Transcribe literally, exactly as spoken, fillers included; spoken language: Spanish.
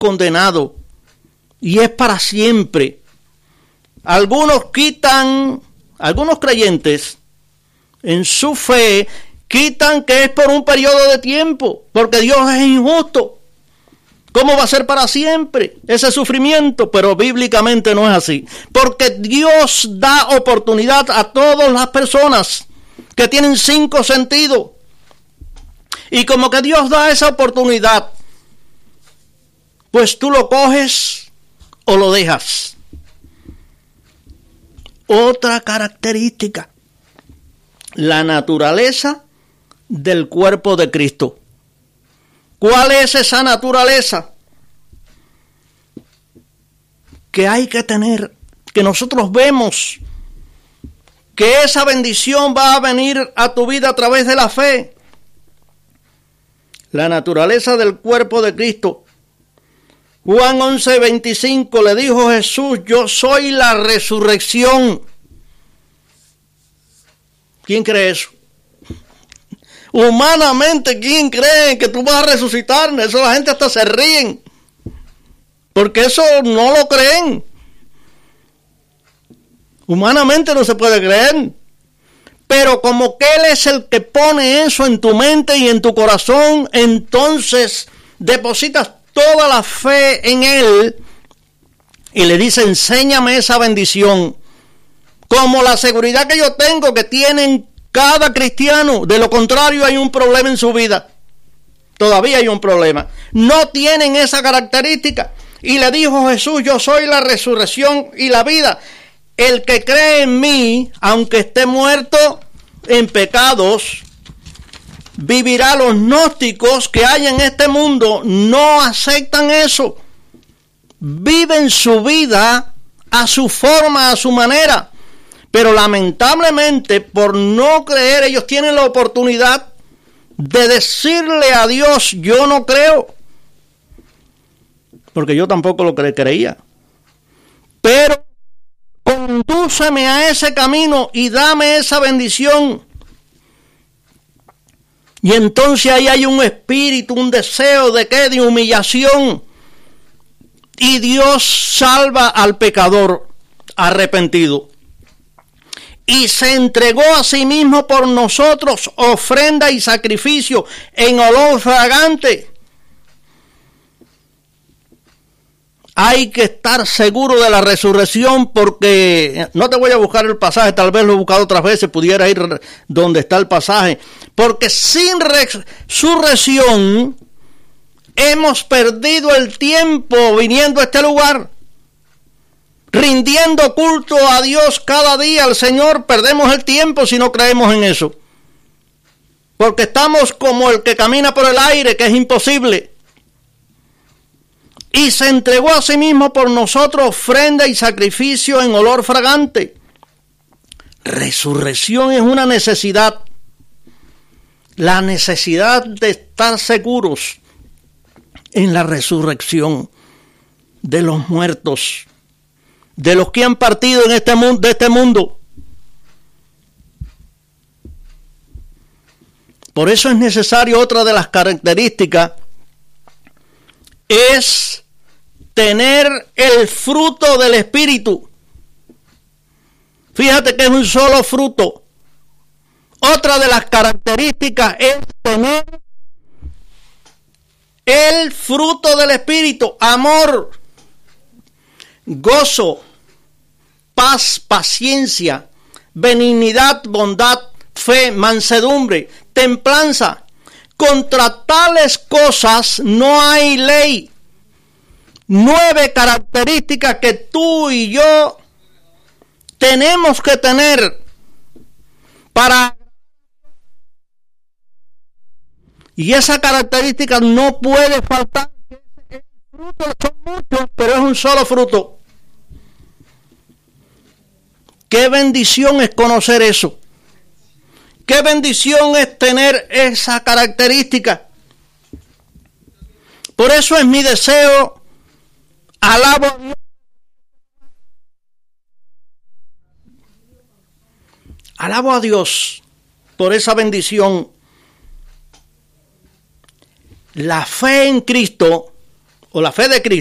condenado y es para siempre. Algunos quitan, algunos creyentes en su fe quitan que es por un periodo de tiempo, porque Dios es injusto. ¿Cómo va a ser para siempre ese sufrimiento? Pero bíblicamente no es así, porque Dios da oportunidad a todas las personas que tienen cinco sentidos. Y como que Dios da esa oportunidad, pues tú lo coges o lo dejas. Otra característica, la naturaleza del cuerpo de Cristo. ¿Cuál es esa naturaleza que hay que tener? Que nosotros vemos que esa bendición va a venir a tu vida a través de la fe. La naturaleza del cuerpo de Cristo. Juan once veinticinco le dijo Jesús: yo soy la resurrección. ¿Quién cree eso? Humanamente, ¿quién cree que tú vas a resucitar? Eso la gente hasta se ríen, porque eso no lo creen. Humanamente no se puede creer. Pero como que Él es el que pone eso en tu mente y en tu corazón, entonces depositas toda la fe en Él y le dice: enséñame esa bendición. Como la seguridad que yo tengo que tienen cada cristiano. De lo contrario, hay un problema en su vida. Todavía hay un problema. No tienen esa característica. Y le dijo Jesús: yo soy la resurrección y la vida. El que cree en mí, aunque esté muerto en pecados, vivirá. Los gnósticos que hay en este mundo no aceptan eso. Viven su vida a su forma, a su manera. Pero lamentablemente, por no creer, ellos tienen la oportunidad de decirle a Dios: yo no creo. Porque yo tampoco lo cre- creía. Pero condúceme a ese camino y dame esa bendición. Y entonces ahí hay un espíritu, un deseo de qué, de humillación. Y Dios salva al pecador arrepentido. Y se entregó a sí mismo por nosotros, ofrenda y sacrificio en olor fragante. Hay que estar seguro de la resurrección, porque no te voy a buscar el pasaje, tal vez lo he buscado otras veces, pudiera ir donde está el pasaje, porque sin resurrección hemos perdido el tiempo viniendo a este lugar, rindiendo culto a Dios cada día, al Señor. Perdemos el tiempo si no creemos en eso, porque estamos como el que camina por el aire, que es imposible. Y se entregó a sí mismo por nosotros, ofrenda y sacrificio en olor fragante. Resurrección es una necesidad. La necesidad de estar seguros en la resurrección de los muertos, de los que han partido en este mundo, de este mundo. Por eso es necesario, otra de las características es tener el fruto del Espíritu. Fíjate que es un solo fruto. Otra de las características es tener el fruto del Espíritu: amor, gozo, paz, paciencia, benignidad, bondad, fe, mansedumbre, templanza. Contra tales cosas no hay ley. Nueve características que tú y yo tenemos que tener para... Y esa característica no puede faltar. El fruto son muchos, pero es un solo fruto. Qué bendición es conocer eso. Qué bendición es tener esa característica. Por eso es mi deseo, alabo a Dios. Alabo a Dios por esa bendición. La fe en Cristo o la fe de Cristo